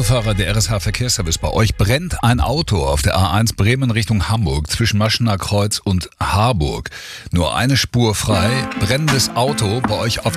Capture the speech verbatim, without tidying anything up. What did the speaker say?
Autofahrer, der R S H Verkehrsservice bei euch. Brennt ein Auto auf der A eins Bremen Richtung Hamburg zwischen Maschener Kreuz und Harburg. Nur eine Spur frei. Brennendes Auto bei euch auf